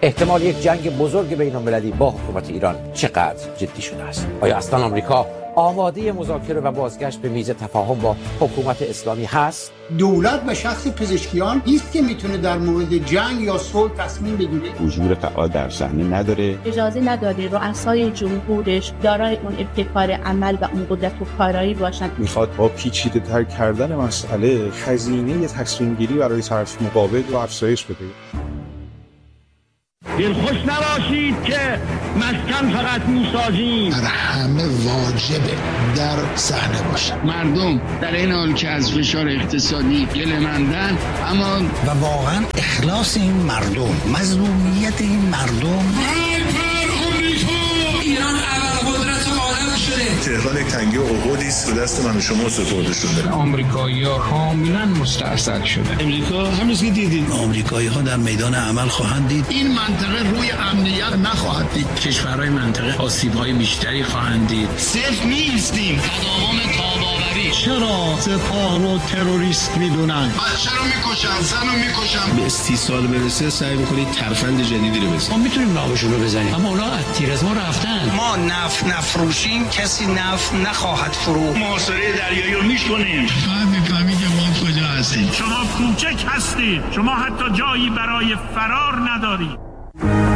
احتمال یک جنگ بزرگ بین‌المللی با حکومت ایران چقدر جدی شده است؟ آیا اصلا آمریکا آماده مذاکره و بازگشت به میز تفاهم با حکومت اسلامی هست؟ دولت به شخص پزشکیان نیست که میتونه در مورد جنگ یا صلح تصمیم بگیره. حضور فعال در صحنه نداره. اجازه نداره رؤسای جمهورش دارای اون ابتکار عمل و اون قدرت و کارایی باشن. میخواد با پیچیده تر کردن مسئله هزینه تصمیم گیری برای طرف مقابل رو افزایش بده. دلخوش نباشید که مسکن فقط میسازیم. در همه واجبه در صحنه باشه. مردم در این حال که از فشار اقتصادی گله‌مندن، اما و واقعا اخلاص این مردم، مظلومیت این مردم. ایران اول قدرت عالم شده. تهران یک تنگی و عقودی است به دست من و شما سپرده شده. آمریکایی‌ها کاملا مستعصل شده. امریکا همین که دیدید، آمریکایی‌ها در میدان عمل خواهند دید. این منطقه روی امنیت نخواهد دید. کشورهای منطقه آسیب‌های بیشتری خواهند دید. صفر نیستیم. تداوم تاباوری. چرا سپاه رو تروریست میدونن؟ بچه رو میکشن، زن رو میکشن. به استیصال برسه سعی میکنید ترفند جدیدی رو بزنید. ما میتونیم نامشون رو بزنیم، اما اونا از تیر از ما رفتن. ما نفت نفروشیم، کسی نفت نخواهد فروخت. محاصره دریایی رو میکنیم. باید میفهمید که ما کجا هستیم. شما کوچک هستید. شما حتی جایی برای فرار ندارید.